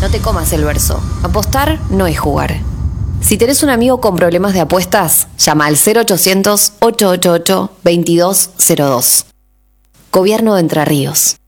no te comas el verso. Apostar no es jugar. Si tenés un amigo con problemas de apuestas, llama al 0800 888 2202. Gobierno de Entre Ríos.